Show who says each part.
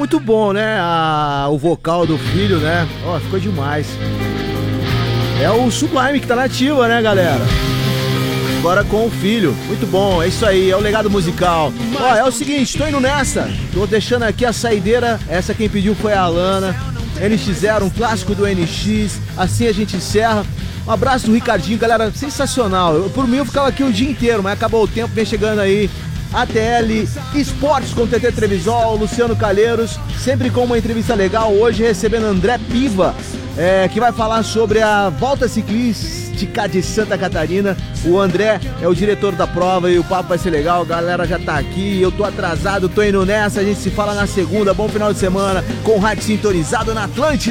Speaker 1: muito bom, né? O vocal do filho, né? Ó, ficou demais. É o Sublime que tá na ativa, né, galera? Agora com o filho. Muito bom, é isso aí, é o legado musical. Ó, é o seguinte, tô indo nessa. Tô deixando aqui a saideira. Essa quem pediu foi a Alana. NX0, um clássico do NX. Assim a gente encerra. Um abraço do Ricardinho, galera, sensacional. Por mim eu ficava aqui o dia inteiro, mas acabou o tempo, vem chegando aí. ATL Esportes com TT Trevisol, Luciano Calheiros, sempre com uma entrevista legal. Hoje recebendo André Piva, que vai falar sobre a Volta Ciclística de Santa Catarina. O André é o diretor da prova e o papo vai ser legal. A galera já tá aqui, eu tô atrasado, tô indo nessa. A gente se fala na segunda. Bom final de semana com o rádio sintonizado na Atlântida.